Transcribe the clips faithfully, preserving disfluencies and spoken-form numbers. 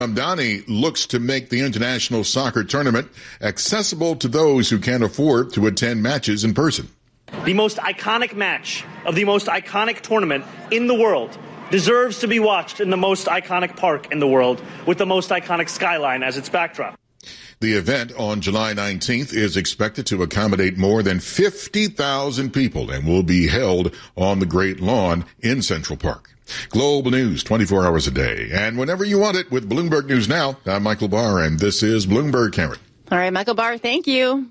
Mamdani looks to make the international soccer tournament accessible to those who can't afford to attend matches in person. The most iconic match of the most iconic tournament in the world deserves to be watched in the most iconic park in the world with the most iconic skyline as its backdrop. The event on July nineteenth is expected to accommodate more than fifty thousand people and will be held on the Great Lawn in Central Park. Global news twenty-four hours a day and whenever you want it with Bloomberg News Now. I'm Michael Barr, and this is Bloomberg, Karen. All right, Michael Barr, thank you.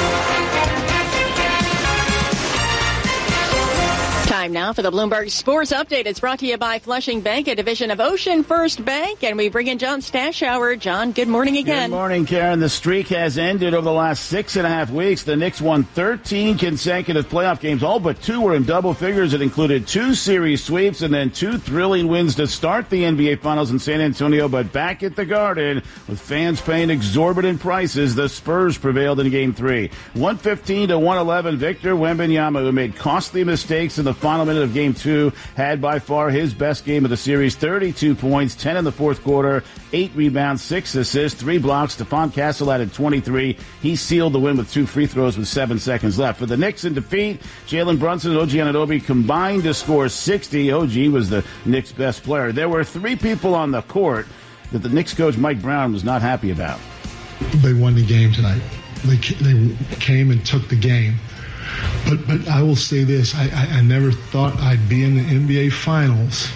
Time now for the Bloomberg Sports Update. It's brought to you by Flushing Bank, a division of Ocean First Bank. And we bring in John Stashower. John, good morning again. Good morning, Karen. The streak has ended over the last six and a half weeks. The Knicks won thirteen consecutive playoff games. All but two were in double figures. It included two series sweeps and then two thrilling wins to start the N B A Finals in San Antonio. But back at the Garden, with fans paying exorbitant prices, the Spurs prevailed in Game three. one fifteen to one eleven, Victor Wembanyama, who made costly mistakes in the final minute of Game two, had by far his best game of the series. thirty-two points, ten in the fourth quarter, eight rebounds, six assists, three blocks. Stephon Castle added twenty-three. He sealed the win with two free throws with seven seconds left. For the Knicks in defeat, Jalen Brunson and O G Anunoby combined to score sixty. O G was the Knicks' best player. There were three people on the court that the Knicks coach Mike Brown was not happy about. They won the game tonight. They they came and took the game. But but I will say this, I, I, I never thought I'd be in the N B A Finals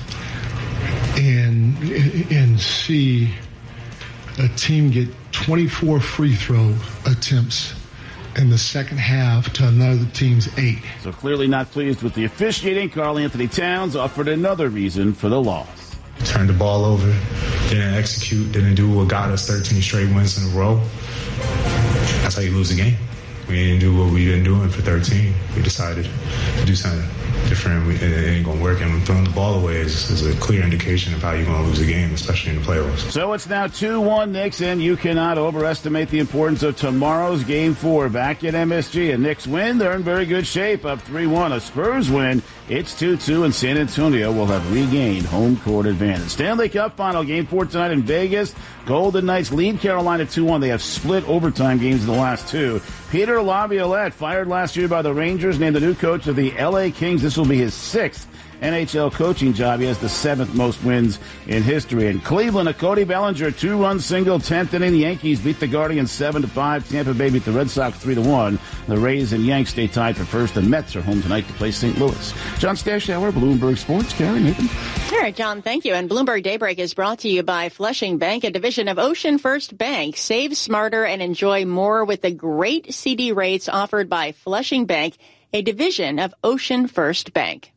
and and see a team get twenty-four free throw attempts in the second half to another team's eight. So clearly not pleased with the officiating. Karl Anthony Towns offered another reason for the loss. Turned the ball over, didn't execute, didn't do what got us thirteen straight wins in a row. That's how you lose the game. We didn't do what we've been doing for thirteen. We decided to do something different. We, it ain't going to work. And throwing the ball away is, is a clear indication of how you're going to lose a game, especially in the playoffs. So it's now two one Knicks, and you cannot overestimate the importance of tomorrow's Game four. Back at M S G, a Knicks win. They're in very good shape, up three one. A Spurs win. It's two two, and San Antonio will have regained home court advantage. Stanley Cup final, Game four tonight in Vegas. Golden Knights lead Carolina two one. They have split overtime games in the last two. Peter Laviolette, fired last year by the Rangers, named the new coach of the L A Kings. This will be his sixth N H L coaching job. He has the seventh most wins in history. In Cleveland, a Cody Bellinger two-run single, tenth inning. The Yankees beat the Guardians seven to five. Tampa Bay beat the Red Sox three to one. The Rays and Yanks stay tied for first. The Mets are home tonight to play Saint Louis. John Stashower, Bloomberg Sports. Karen, Nathan. All right, John, thank you. And Bloomberg Daybreak is brought to you by Flushing Bank, a division of Ocean First Bank. Save smarter and enjoy more with the great C D rates offered by Flushing Bank, a division of Ocean First Bank.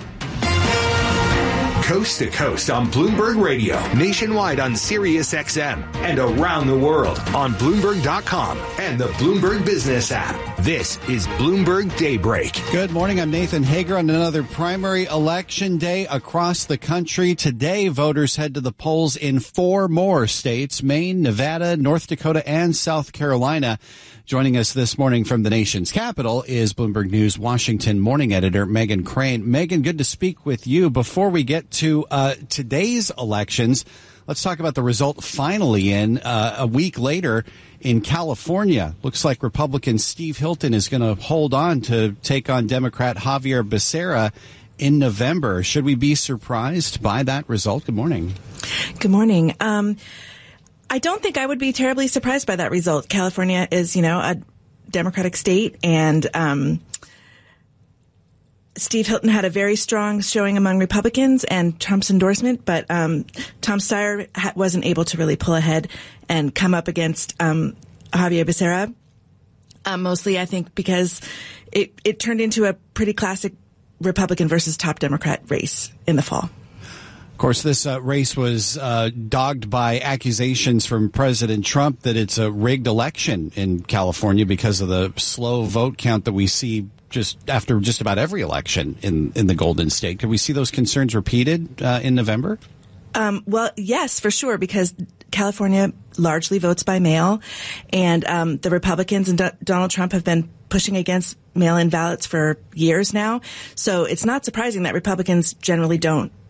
Coast to coast on Bloomberg Radio, nationwide on Sirius X M, and around the world on Bloomberg dot com and the Bloomberg Business app. This is Bloomberg Daybreak. Good morning. I'm Nathan Hager on another primary election day across the country. Today, voters head to the polls in four more states: Maine, Nevada, North Dakota, and South Carolina. Joining us this morning from the nation's capital is Bloomberg News Washington morning editor Megan Crane. Megan, good to speak with you. Before we get to uh, today's elections, let's talk about the result finally in uh, a week later in California. Looks like Republican Steve Hilton is going to hold on to take on Democrat Javier Becerra in November. Should we be surprised by that result? Good morning. Good morning. Um, I don't think I would be terribly surprised by that result. California is, you know, a Democratic state, and um, Steve Hilton had a very strong showing among Republicans and Trump's endorsement, but um, Tom Steyer ha- wasn't able to really pull ahead and come up against um, Javier Becerra, um, mostly, I think, because it, it turned into a pretty classic Republican versus top Democrat race in the fall. Of course, this uh, race was uh, dogged by accusations from President Trump that it's a rigged election in California because of the slow vote count that we see just after just about every election in, in the Golden State. Could we see those concerns repeated uh, in November? Um, well, yes, for sure, because California largely votes by mail, and um, the Republicans and D- Donald Trump have been pushing against mail-in ballots for years now. So it's not surprising that Republicans generally don't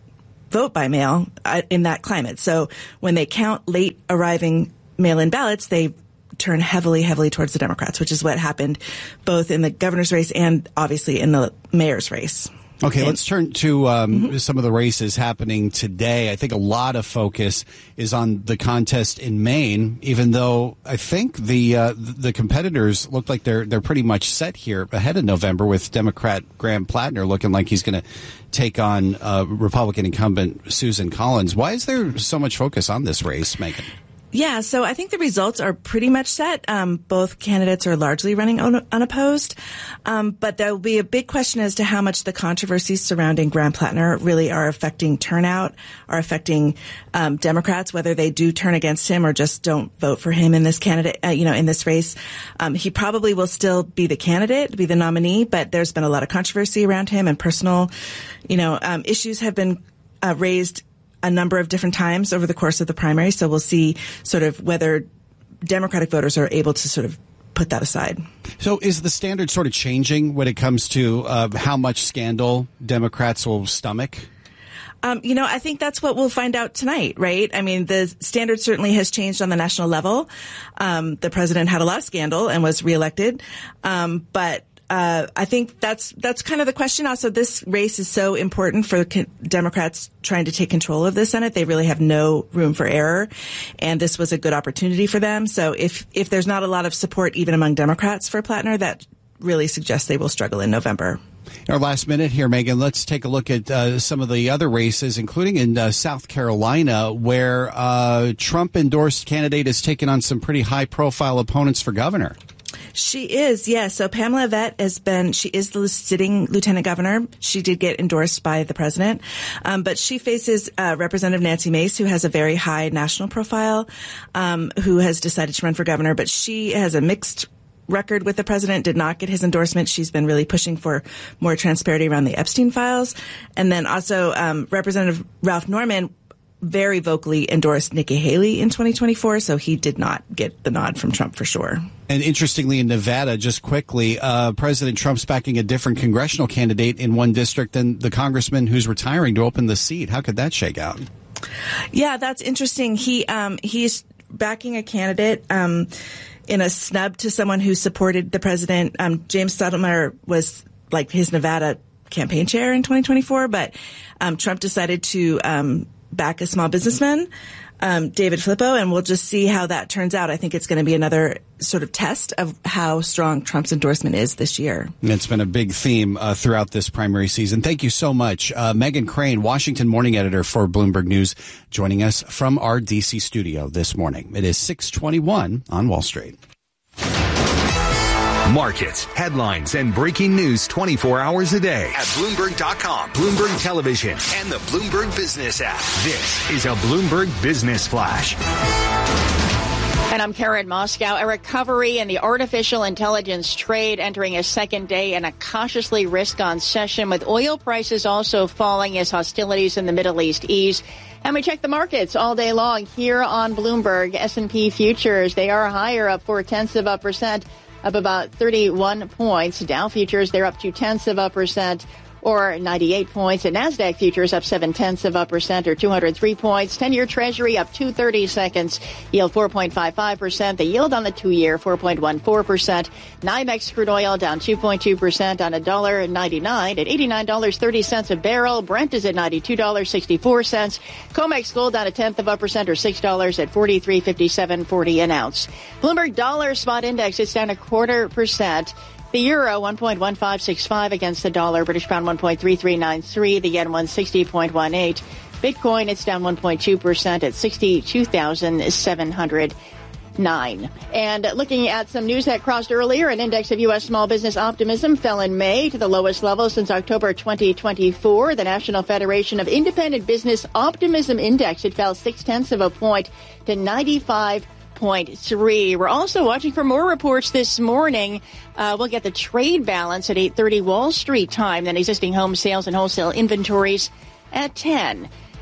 vote by mail uh, in that climate. So when they count late arriving mail-in ballots, they turn heavily, heavily towards the Democrats, which is what happened both in the governor's race and obviously in the mayor's race. Okay, and, let's turn to um, mm-hmm. some of the races happening today. I think a lot of focus is on the contest in Maine, even though I think the uh, the competitors look like they're they're pretty much set here ahead of November, with Democrat Graham Plattner looking like he's going to take on uh, Republican incumbent Susan Collins. Why is there so much focus on this race, Megan? Yeah, so I think the results are pretty much set. Um, both candidates are largely running un- unopposed. Um, but there will be a big question as to how much the controversies surrounding Graham Plattner really are affecting turnout, are affecting um, Democrats, whether they do turn against him or just don't vote for him in this candidate, uh, you know, in this race. Um, he probably will still be the candidate, be the nominee, but there's been a lot of controversy around him, and personal, you know, um, issues have been uh, raised a number of different times over the course of the primary. So we'll see sort of whether Democratic voters are able to sort of put that aside. So is the standard sort of changing when it comes to uh, how much scandal Democrats will stomach? Um, you know, I think that's what we'll find out tonight, right? I mean, the standard certainly has changed on the national level. Um, the president had a lot of scandal and was reelected. Um, but Uh, I think that's that's kind of the question. Also, this race is so important for co- Democrats trying to take control of the Senate. They really have no room for error, and this was a good opportunity for them. So if if there's not a lot of support even among Democrats for Plattner, that really suggests they will struggle in November. Our last minute here, Megan, let's take a look at uh, some of the other races, including in uh, South Carolina, where uh, Trump-endorsed candidate has taken on some pretty high-profile opponents for governor. She is, yes. So Pamela Vett has been, she is the sitting lieutenant governor. She did get endorsed by the president. Um, but she faces uh, Representative Nancy Mace, who has a very high national profile, um, who has decided to run for governor. But she has a mixed record with the president, did not get his endorsement. She's been really pushing for more transparency around the Epstein files. And then also um, Representative Ralph Norman very vocally endorsed Nikki Haley in twenty twenty-four, so he did not get the nod from Trump for sure. And interestingly, in Nevada, just quickly, uh, President Trump's backing a different congressional candidate in one district than the congressman who's retiring to open the seat. How could that shake out? Yeah, that's interesting. He um, he's backing a candidate um, in a snub to someone who supported the president. Um, James Stoudemire was like his Nevada campaign chair in twenty twenty-four, but um, Trump decided to um, back a small businessman, um, David Filippo, and we'll just see how that turns out. I think it's going to be another sort of test of how strong Trump's endorsement is this year. It's been a big theme uh, throughout this primary season. Thank you so much. Uh, Megan Crane, Washington morning editor for Bloomberg News, joining us from our D C studio this morning. It is six twenty-one on Wall Street. Markets, headlines, and breaking news twenty-four hours a day at Bloomberg dot com, Bloomberg Television, and the Bloomberg Business app. This is a Bloomberg Business Flash. And I'm Karen Moscow. A recovery in the artificial intelligence trade entering a second day in a cautiously risk-on session, with oil prices also falling as hostilities in the Middle East ease. And we check the markets all day long here on Bloomberg. S and P futures, they are higher, up four-tenths of a percent. Up about thirty-one points. Dow futures, they're up two-tenths of a percent, or ninety-eight points. And NASDAQ futures up seven-tenths of a percent, or two hundred three points. ten-year Treasury up two thirty-seconds, yield four point five five percent. The yield on the two-year, four point one four percent. NYMEX crude oil down two point two percent on one dollar ninety-nine at eighty-nine dollars and thirty cents a barrel. Brent is at ninety-two dollars and sixty-four cents. COMEX gold down a tenth of a percent, or six dollars at forty-three fifty-seven forty an ounce. Bloomberg dollar spot index is down a quarter percent. The euro, one point one five six five against the dollar. British pound, one point three three nine three. The yen, one sixty point one eight. Bitcoin, it's down one point two percent at sixty-two thousand seven hundred nine. And looking at some news that crossed earlier, an index of U S small business optimism fell in May to the lowest level since October twenty twenty-four. The National Federation of Independent Business Optimism Index, it fell six-tenths of a point to ninety-five point three. We're also watching for more reports this morning. Uh, we'll get the trade balance at eight thirty Wall Street time, then existing home sales and wholesale inventories at ten.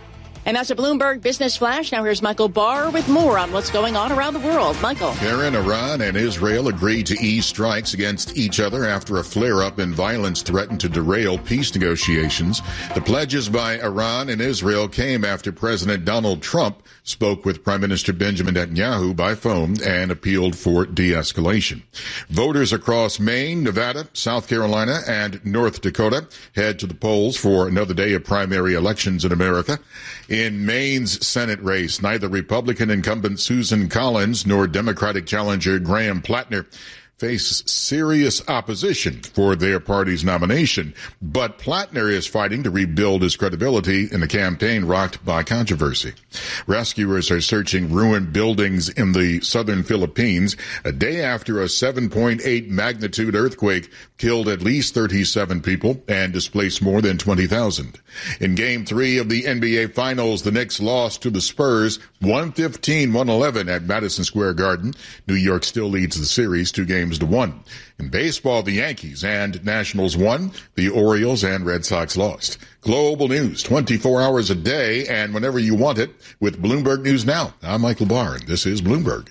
And that's a Bloomberg Business Flash. Now here's Michael Barr with more on what's going on around the world. Michael. Karen, Iran and Israel agreed to ease strikes against each other after a flare-up in violence threatened to derail peace negotiations. The pledges by Iran and Israel came after President Donald Trump spoke with Prime Minister Benjamin Netanyahu by phone and appealed for de-escalation. Voters across Maine, Nevada, South Carolina, and North Dakota head to the polls for another day of primary elections in America. In Maine's Senate race, neither Republican incumbent Susan Collins nor Democratic challenger Graham Plattner face serious opposition for their party's nomination, but Plattner is fighting to rebuild his credibility in a campaign rocked by controversy. Rescuers are searching ruined buildings in the southern Philippines a day after a seven point eight magnitude earthquake killed at least thirty-seven people and displaced more than twenty thousand. In Game three of the N B A Finals, the Knicks lost to the Spurs one fifteen to one eleven at Madison Square Garden. New York still leads the series two games to one. In baseball, the Yankees and Nationals won. The Orioles and Red Sox lost. Global news twenty-four hours a day and whenever you want it with Bloomberg News Now. I'm Michael Barr, and this is Bloomberg.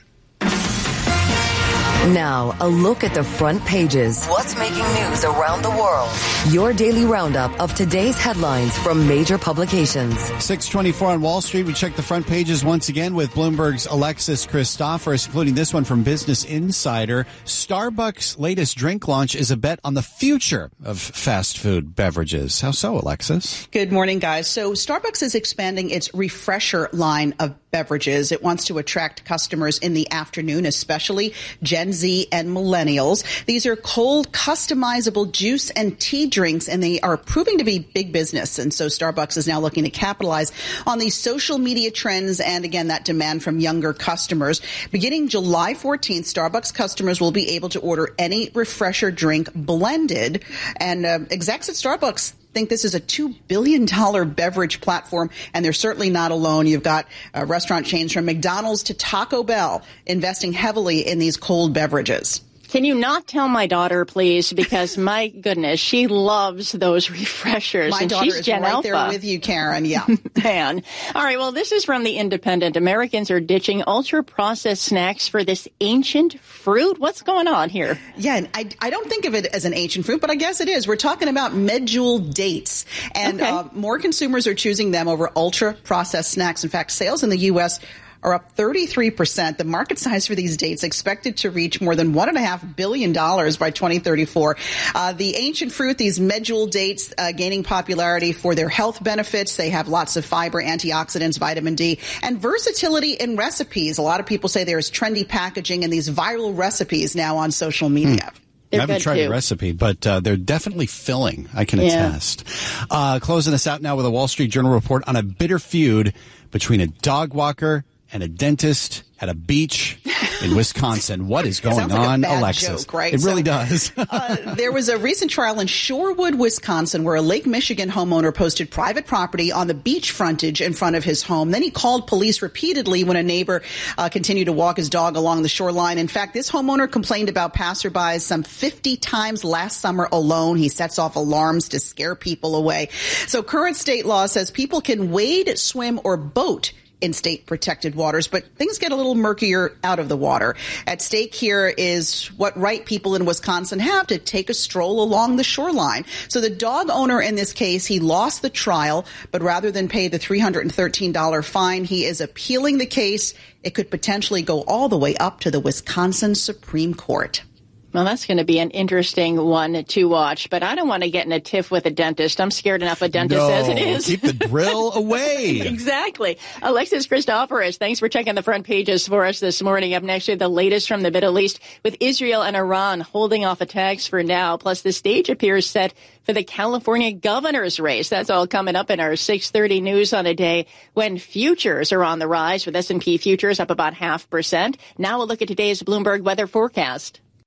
Now, a look at the front pages. What's making news around the world? Your daily roundup of today's headlines from major publications. six twenty-four on Wall Street. We check the front pages once again with Bloomberg's Alexis Christoforous, including this one from Business Insider. Starbucks' latest drink launch is a bet on the future of fast food beverages. How so, Alexis? Good morning, guys. So Starbucks is expanding its Refresher line of beverages. It wants to attract customers in the afternoon, especially Gen Z and millennials. These are cold, customizable juice and tea drinks, and they are proving to be big business. And so Starbucks is now looking to capitalize on these social media trends and, again, that demand from younger customers. Beginning July fourteenth, Starbucks customers will be able to order any Refresher drink blended. And uh, execs at Starbucks think this is a two billion dollars beverage platform, and they're certainly not alone. You've got uh, restaurant chains from McDonald's to Taco Bell investing heavily in these cold beverages. Can you not tell my daughter, please? Because, my goodness, she loves those refreshers. My and daughter she's is Gen right Alpha. there with you, Karen. Yeah. Man. All right, well, this is from The Independent. Americans are ditching ultra-processed snacks for this ancient fruit. What's going on here? Yeah, and I, I don't think of it as an ancient fruit, but I guess it is. We're talking about medjool dates, and Okay. uh, more consumers are choosing them over ultra-processed snacks. In fact, sales in the U S are up thirty-three percent. The market size for these dates expected to reach more than one point five billion dollars by twenty thirty-four. Uh, the ancient fruit, these medjool dates, uh, gaining popularity for their health benefits. They have lots of fiber, antioxidants, vitamin D, and versatility in recipes. A lot of people say there's trendy packaging and these viral recipes now on social media. Hmm. They're I haven't good, tried too. the recipe, but uh, they're definitely filling. I can Yeah. attest. Uh, closing us out now with a Wall Street Journal report on a bitter feud between a dog walker and a dentist at a beach in Wisconsin. What is going Sounds like a on, bad Alexis? joke, right? It really So, does. uh, there was a recent trial in Shorewood, Wisconsin, where a Lake Michigan homeowner posted private property on the beach frontage in front of his home. Then he called police repeatedly when a neighbor uh, continued to walk his dog along the shoreline. In fact, this homeowner complained about passerbys some fifty times last summer alone. He sets off alarms to scare people away. So current state law says people can wade, swim, or boat in state protected waters, but things get a little murkier out of the water. At stake here is what right people in Wisconsin have to take a stroll along the shoreline. So the dog owner in this case, he lost the trial, but rather than pay the three hundred thirteen dollars fine, he is appealing the case. It could potentially go all the way up to the Wisconsin Supreme Court. Well, that's going to be an interesting one to watch, but I don't want to get in a tiff with a dentist. I'm scared enough of dentists no, as it is. Keep the drill away. Exactly. Alexis Christoforous, thanks for checking the front pages for us this morning. Up next, we have the latest from the Middle East with Israel and Iran holding off attacks for now. Plus, the stage appears set for the California governor's race. That's all coming up in our six thirty news on a day when futures are on the rise, with S and P futures up about half percent. Now we'll look at today's Bloomberg weather forecast.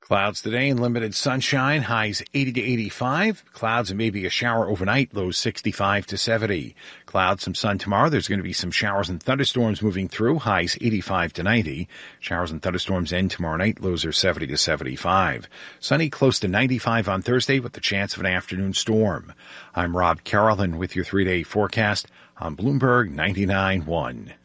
Clouds today and limited sunshine, highs eighty to eighty-five. Clouds and maybe a shower overnight, lows sixty-five to seventy. Clouds, some sun tomorrow. There's going to be some showers and thunderstorms moving through, highs eighty-five to ninety. Showers and thunderstorms end tomorrow night, lows are seventy to seventy-five. Sunny, close to ninety-five on Thursday with the chance of an afternoon storm. I'm Rob Carrollton with your three-day forecast on Bloomberg ninety-nine point one.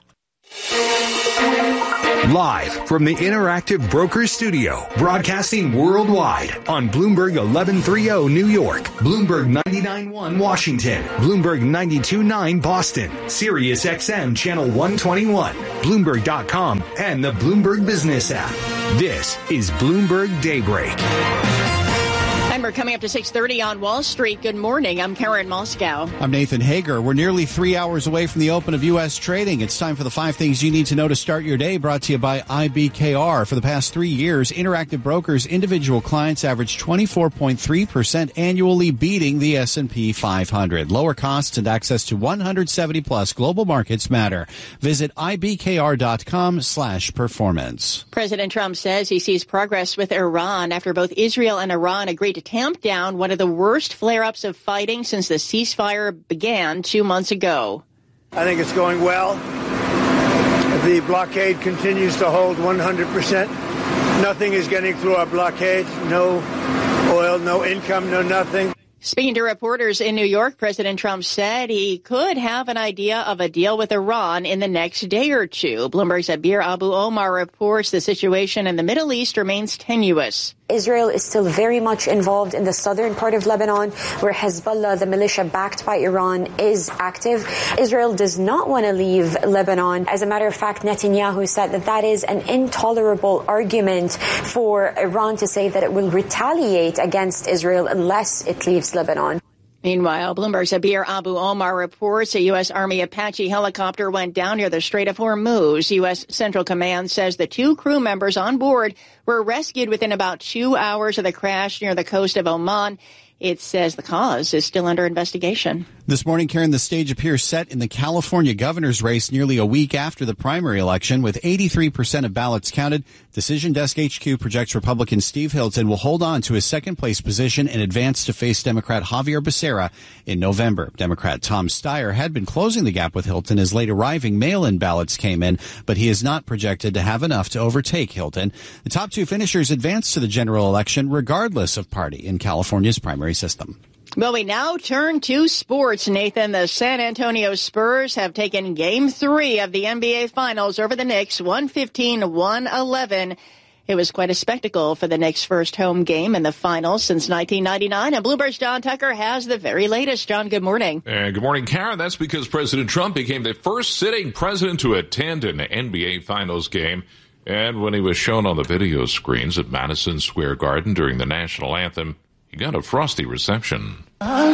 Live from the Interactive Brokers Studio, broadcasting worldwide on Bloomberg eleven thirty New York, Bloomberg ninety-nine point one Washington, Bloomberg ninety-two point nine Boston, Sirius X M Channel one twenty-one, Bloomberg dot com, and the Bloomberg Business app. This is Bloomberg Daybreak. And we're coming up to six thirty on Wall Street. Good morning. I'm Karen Moscow. I'm Nathan Hager. We're nearly three hours away from the open of U S trading. It's time for the five things you need to know to start your day, brought to you by I B K R. For the past three years, Interactive Brokers individual clients averaged twenty-four point three percent annually, beating the S and P five hundred. Lower costs and access to one hundred seventy plus global markets matter. Visit ibkr.com slash performance. President Trump says he sees progress with Iran after both Israel and Iran agreed to tamp down one of the worst flare-ups of fighting since the ceasefire began two months ago. I think it's going well. The blockade continues to hold one hundred percent. Nothing is getting through our blockade. No oil, no income, no nothing. Speaking to reporters in New York, President Trump said he could have an idea of a deal with Iran in the next day or two. Bloomberg's Abir Abu Omar reports the situation in the Middle East remains tenuous. Israel is still very much involved in the southern part of Lebanon, where Hezbollah, the militia backed by Iran, is active. Israel does not want to leave Lebanon. As a matter of fact, Netanyahu said that that is an intolerable argument for Iran to say that it will retaliate against Israel unless it leaves Lebanon. Meanwhile, Bloomberg's Abir Abu Omar reports a U S. Army Apache helicopter went down near the Strait of Hormuz. U S. Central Command says the two crew members on board were rescued within about two hours of the crash near the coast of Oman. It says the cause is still under investigation. This morning, Karen, the stage appears set in the California governor's race nearly a week after the primary election. With eighty-three percent of ballots counted, Decision Desk H Q projects Republican Steve Hilton will hold on to his second-place position and advance to face Democrat Javier Becerra in November. Democrat Tom Steyer had been closing the gap with Hilton as late-arriving mail-in ballots came in, but he is not projected to have enough to overtake Hilton. The top two finishers advance to the general election regardless of party in California's primary system. Well, we now turn to sports, Nathan. The San Antonio Spurs have taken game three of the N B A Finals over the Knicks, one fifteen to one eleven. It was quite a spectacle for the Knicks' first home game in the finals since nineteen ninety-nine. And Bloomberg's John Tucker has the very latest. John, good morning. And good morning, Karen. That's because President Trump became the first sitting president to attend an N B A Finals game. And when he was shown on the video screens at Madison Square Garden during the national anthem, he got a frosty reception. Well,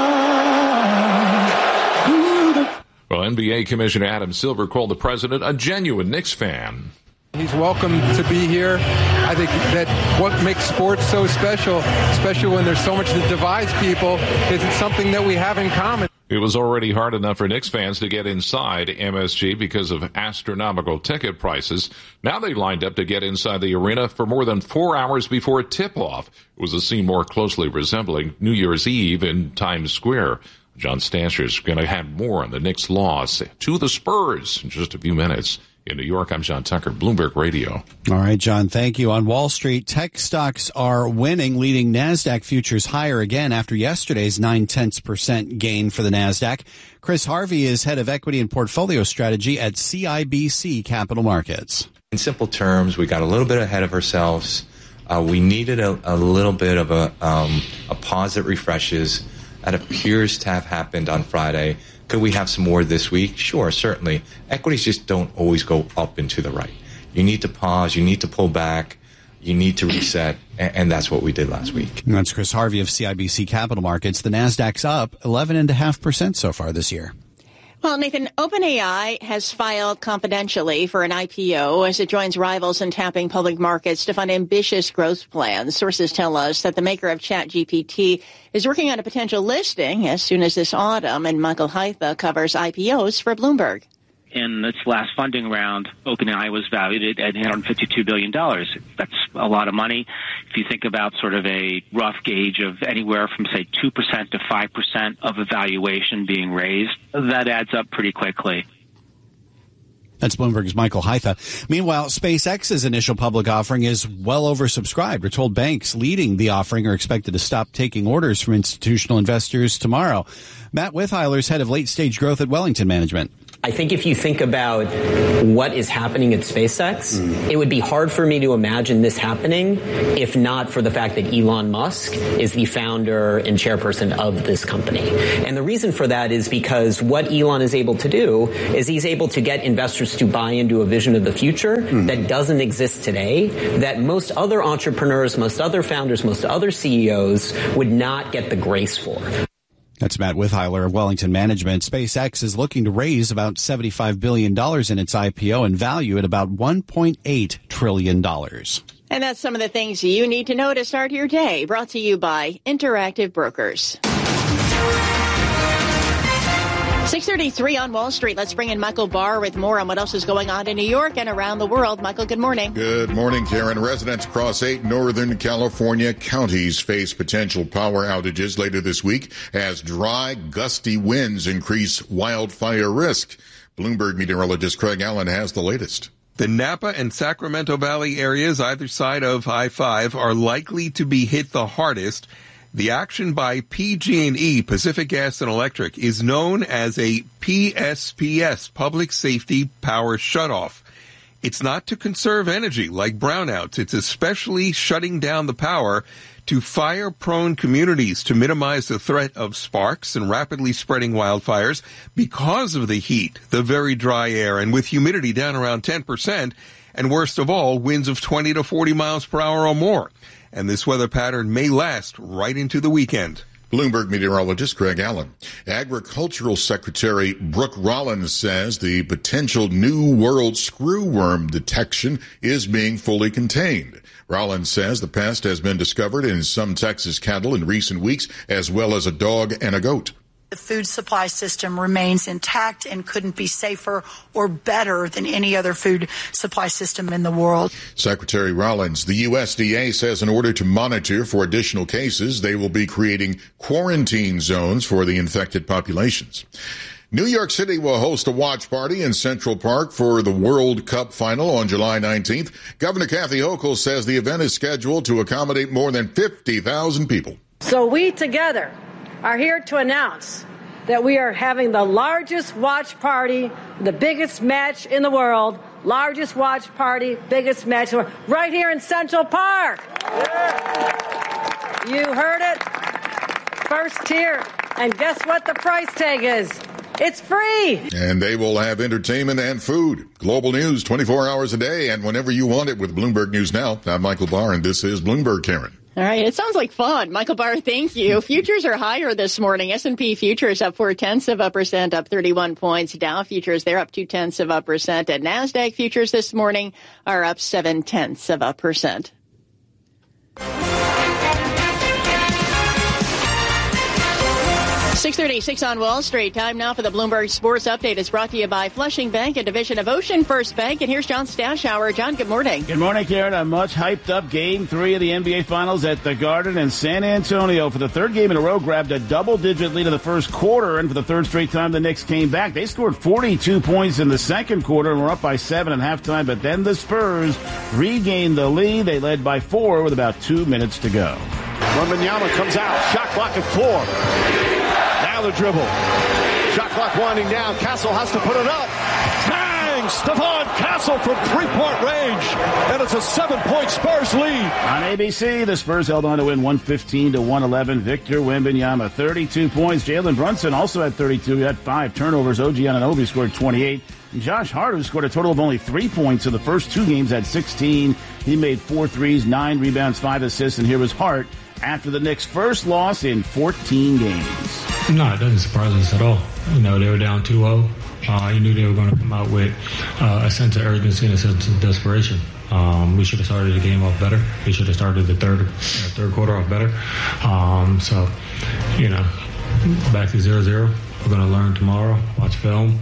N B A Commissioner Adam Silver called the president a genuine Knicks fan. He's welcome to be here. I think that what makes sports so special, especially when there's so much that divides people, is it's something that we have in common. It was already hard enough for Knicks fans to get inside M S G because of astronomical ticket prices. Now they lined up to get inside the arena for more than four hours before tip-off. It was a scene more closely resembling New Year's Eve in Times Square. John Stancher's going to have more on the Knicks' loss to the Spurs in just a few minutes. In New York, I'm John Tucker, Bloomberg Radio. All right, John, thank you. On Wall Street, tech stocks are winning, leading NASDAQ futures higher again after yesterday's nine-tenths percent gain for the NASDAQ. Chris Harvey is head of equity and portfolio strategy at C I B C Capital Markets. In simple terms, we got a little bit ahead of ourselves. Uh, we needed a, a little bit of a, um, a pause that refreshes. That appears to have happened on Friday. Could we have some more this week? Sure, certainly. Equities just don't always go up and to the right. You need to pause. You need to pull back. You need to reset. And that's what we did last week. And that's Chris Harvey of C I B C Capital Markets. The NASDAQ's up eleven point five percent so far this year. Well, Nathan, OpenAI has filed confidentially for an I P O as it joins rivals in tapping public markets to fund ambitious growth plans. Sources tell us that the maker of ChatGPT is working on a potential listing as soon as this autumn, and Michael Haitha covers I P Os for Bloomberg. in its last funding round, OpenAI was valued at eight hundred fifty-two billion dollars. That's a lot of money. If you think about sort of a rough gauge of anywhere from, say, two percent to five percent of a valuation being raised, that adds up pretty quickly. That's Bloomberg's Michael Hytha. Meanwhile, SpaceX's initial public offering is well oversubscribed. We're told banks leading the offering are expected to stop taking orders from institutional investors tomorrow. Matt Withheiler's head of late-stage growth at Wellington Management. I think if you think about what is happening at SpaceX, mm. it would be hard for me to imagine this happening if not for the fact that Elon Musk is the founder and chairperson of this company. And the reason for that is because what Elon is able to do is he's able to get investors to buy into a vision of the future mm. that doesn't exist today, that most other entrepreneurs, most other founders, most other C E Os would not get the grace for. That's Matt Withheiler of Wellington Management. SpaceX is looking to raise about seventy-five billion dollars in its I P O and value at about one point eight trillion dollars. And that's some of the things you need to know to start your day. Brought to you by Interactive Brokers. six thirty-three on Wall Street. Let's bring in Michael Barr with more on what else is going on in New York and around the world. Michael, good morning. Good morning, Karen. Residents across eight Northern California counties face potential power outages later this week as dry, gusty winds increase wildfire risk. Bloomberg meteorologist Craig Allen has the latest. The Napa and Sacramento Valley areas either side of I five are likely to be hit the hardest. The action by P G and E, Pacific Gas and Electric, is known as a P S P S, Public Safety Power Shutoff. It's not to conserve energy like brownouts. It's especially shutting down the power to fire-prone communities to minimize the threat of sparks and rapidly spreading wildfires because of the heat, the very dry air, and with humidity down around ten percent, and worst of all, winds of twenty to forty miles per hour or more. And this weather pattern may last right into the weekend. Bloomberg meteorologist Craig Allen. Agricultural Secretary Brooke Rollins says the potential New World screwworm detection is being fully contained. Rollins says the pest has been discovered in some Texas cattle in recent weeks, as well as a dog and a goat. The food supply system remains intact and couldn't be safer or better than any other food supply system in the world. Secretary Rollins, the U S D A says in order to monitor for additional cases, they will be creating quarantine zones for the infected populations. New York City will host a watch party in Central Park for the World Cup final on July nineteenth. Governor Kathy Hochul says the event is scheduled to accommodate more than fifty thousand people. So we together are here to announce that we are having the largest watch party, the biggest match in the world, largest watch party, biggest match in the world, right here in Central Park. Yeah. You heard it. First tier. And guess what the price tag is? It's free. And they will have entertainment and food. Global news twenty-four hours a day and whenever you want it with Bloomberg News Now. I'm Michael Barr, and this is Bloomberg, Karen. All right. It sounds like fun. Michael Barr, thank you. Futures are higher this morning. S and P futures up four tenths of a percent, up thirty-one points. Dow futures, they're up two tenths of a percent. And NASDAQ futures this morning are up seven tenths of a percent. six thirty-six on Wall Street. Time now for the Bloomberg Sports Update. It's brought to you by Flushing Bank, a division of Ocean First Bank. And here's John Stashower. John, good morning. Good morning, Karen. A much hyped up game three of the N B A Finals at the Garden in San Antonio. For the third game in a row, grabbed a double-digit lead in the first quarter. And for the third straight time, the Knicks came back. They scored forty-two points in the second quarter and were up by seven at halftime. But then the Spurs regained the lead. They led by four with about two minutes to go. Wembanyama comes out. Shot clock at four. Now the dribble. Shot clock winding down. Castle has to put it up. Bang! Stephon Castle from three-point range. And it's a seven-point Spurs lead. On A B C, the Spurs held on to win one fifteen to one eleven. Victor Wembanyama, thirty-two points. Jalen Brunson also had thirty-two. He had five turnovers. O G Anunoby scored twenty-eight. And Josh Hart, who scored a total of only three points in the first two games, had sixteen. He made four threes, nine rebounds, five assists. And here was Hart after the Knicks' first loss in fourteen games. No, it doesn't surprise us at all. You know, they were down two oh. Uh, you knew they were going to come out with uh, a sense of urgency and a sense of desperation. Um, we should have started the game off better. We should have started the third, uh, third quarter off better. Um, so, you know, back to zero zero. we're going to learn tomorrow, watch film,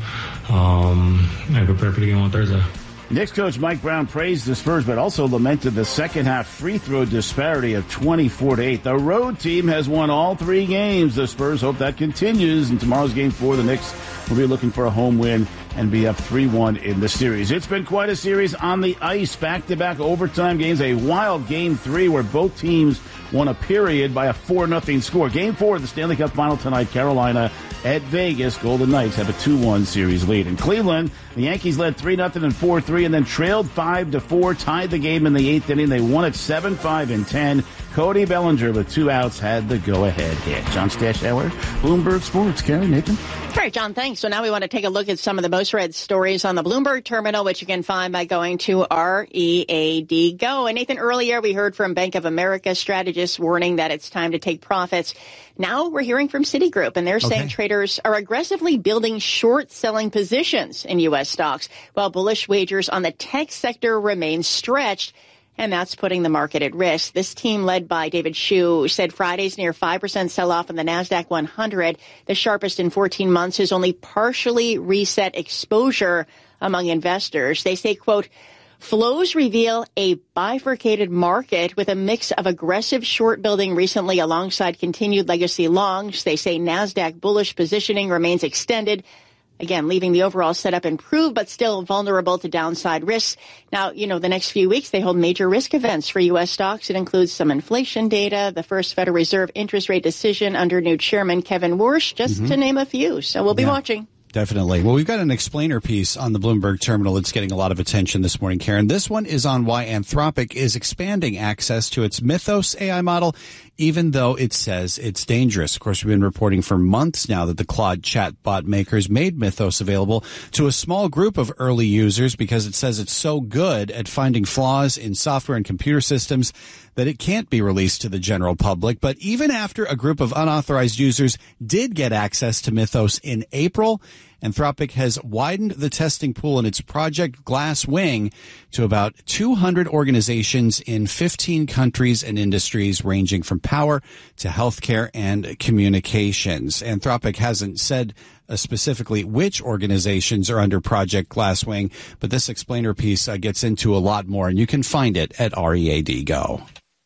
um, and prepare for the game on Thursday. Knicks coach Mike Brown praised the Spurs, but also lamented the second half free throw disparity of twenty-four to eight. The road team has won all three games. The Spurs hope that continues. In tomorrow's game four, the Knicks will be looking for a home win and be up three one in the series. It's been quite a series on the ice. Back-to-back overtime games. A wild game three where both teams won a period by a four nothing score. Game four of the Stanley Cup final tonight. Carolina at Vegas. Golden Knights have a two one series lead. In Cleveland, the Yankees led three nothing and four three and then trailed five to four. Tied the game in the eighth inning. They won it seven five and ten. Cody Bellinger with two outs had the go-ahead hit. John Stashauer, Bloomberg Sports. Karen, Nathan. All right, John, thanks. So now we want to take a look at some of the most read stories on the Bloomberg terminal, which you can find by going to R E A D Go. And Nathan, earlier we heard from Bank of America strategists warning that it's time to take profits. Now we're hearing from Citigroup, and they're okay. saying traders are aggressively building short-selling positions in U S stocks, while bullish wagers on the tech sector remain stretched. And that's putting the market at risk. This team, led by David Hsu, said Friday's near five percent sell-off in the NASDAQ one hundred, the sharpest in fourteen months, has only partially reset exposure among investors. They say, quote, flows reveal a bifurcated market with a mix of aggressive short building recently alongside continued legacy longs. They say NASDAQ bullish positioning remains extended, again, leaving the overall setup improved, but still vulnerable to downside risks. Now, you know, the next few weeks, they hold major risk events for U S stocks. It includes some inflation data, the first Federal Reserve interest rate decision under new chairman Kevin Warsh, just mm-hmm. to name a few. So we'll be yeah. watching. Definitely. Well, we've got an explainer piece on the Bloomberg terminal that's getting a lot of attention this morning, Karen. This one is on why Anthropic is expanding access to its Mythos A I model, even though it says it's dangerous. Of course, we've been reporting for months now that the Claude chatbot makers made Mythos available to a small group of early users because it says it's so good at finding flaws in software and computer systems that it can't be released to the general public. But even after a group of unauthorized users did get access to Mythos in April, Anthropic has widened the testing pool in its Project Glasswing to about two hundred organizations in fifteen countries and industries ranging from power to healthcare and communications. Anthropic hasn't said uh, specifically which organizations are under Project Glasswing, but this explainer piece uh, gets into a lot more, and you can find it at R E A D Go.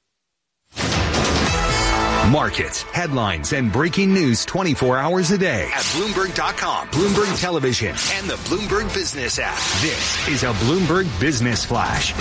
Markets, headlines, and breaking news twenty-four hours a day at Bloomberg dot com, Bloomberg Television, and the Bloomberg Business app. This is a Bloomberg Business Flash.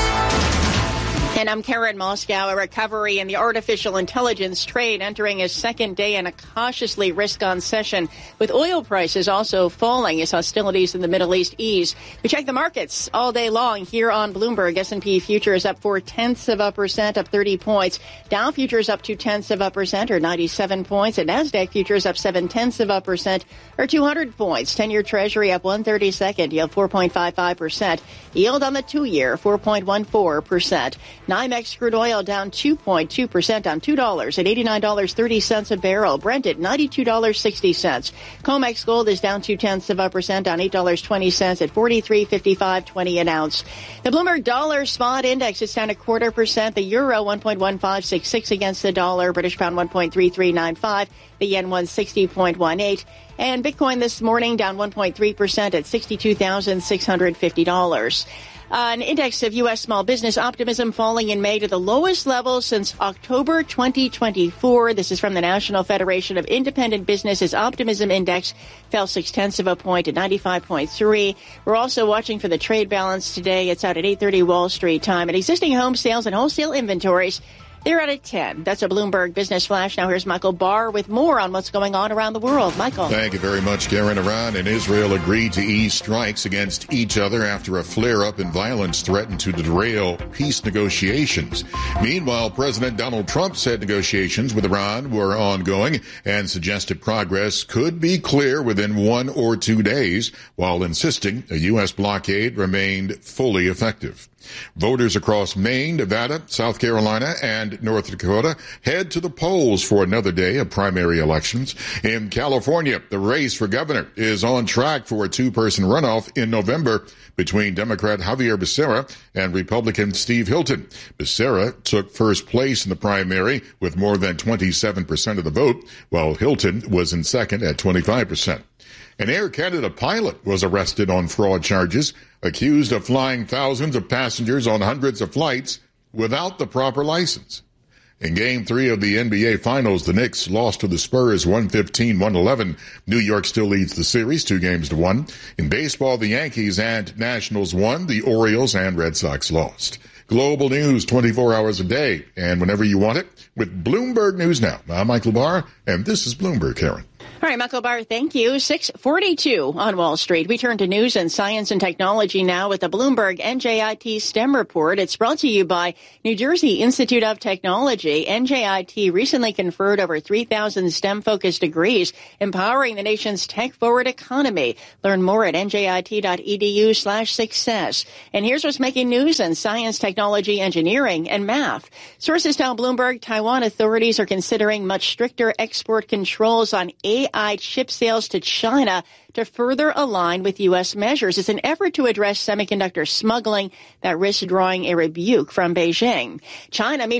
And I'm Karen Moscow. A recovery in the artificial intelligence trade entering its second day in a cautiously risk-on session, with oil prices also falling as hostilities in the Middle East ease. We check the markets all day long here on Bloomberg. S and P futures up four-tenths of a percent, up thirty points. Dow futures up two-tenths of a percent, or ninety-seven points. And NASDAQ futures up seven-tenths of a percent, or two hundred points. ten-year Treasury up one thirty-second, yield four point five five percent. Yield on the two-year, four point one four percent. NYMEX crude oil down two point two percent on two dollars at eighty-nine dollars and thirty cents a barrel. Brent at ninety-two dollars and sixty cents. COMEX gold is down two-tenths of a percent on eight dollars and twenty cents at forty-three fifty-five twenty an ounce. The Bloomberg Dollar Spot Index is down a quarter percent. The euro one point one five six six against the dollar. British pound one point three three nine five. The yen one sixty point one eight. And Bitcoin this morning down one point three percent at sixty-two thousand six hundred fifty dollars. Uh, an index of U S small business optimism falling in May to the lowest level since October twenty twenty-four. This is from the National Federation of Independent Businesses. Optimism index fell six-tenths of a point at ninety-five point three. We're also watching for the trade balance today. It's out at eight thirty Wall Street time. And existing home sales and wholesale inventories, they're at a ten. That's a Bloomberg Business Flash. Now here's Michael Barr with more on what's going on around the world. Michael. Thank you very much, Karen. Iran and Israel agreed to ease strikes against each other after a flare-up in violence threatened to derail peace negotiations. Meanwhile, President Donald Trump said negotiations with Iran were ongoing and suggested progress could be clear within one or two days, while insisting a U S blockade remained fully effective. Voters across Maine, Nevada, South Carolina, and and North Dakota head to the polls for another day of primary elections. In California, the race for governor is on track for a two-person runoff in November between Democrat Javier Becerra and Republican Steve Hilton. Becerra took first place in the primary with more than twenty-seven percent of the vote, while Hilton was in second at twenty-five percent. An Air Canada pilot was arrested on fraud charges, accused of flying thousands of passengers on hundreds of flights without the proper license. In Game three of the N B A Finals, the Knicks lost to the Spurs one fifteen to one eleven. New York still leads the series two games to one. In baseball, the Yankees and Nationals won. The Orioles and Red Sox lost. Global news twenty-four hours a day and whenever you want it with Bloomberg News Now. I'm Michael Barr, and this is Bloomberg, Karen. All right, Michael Barr, thank you. six forty-two on Wall Street. We turn to news and science and technology now with the Bloomberg N J I T STEM report. It's brought to you by New Jersey Institute of Technology. N J I T recently conferred over three thousand STEM-focused degrees, empowering the nation's tech-forward economy. Learn more at njit.edu slash success. And here's what's making news in science, technology, engineering, and math. Sources tell Bloomberg Taiwan authorities are considering much stricter export controls on A I chip sales to China to further align with U S measures. It's an effort to address semiconductor smuggling that risks drawing a rebuke from Beijing. China, meanwhile,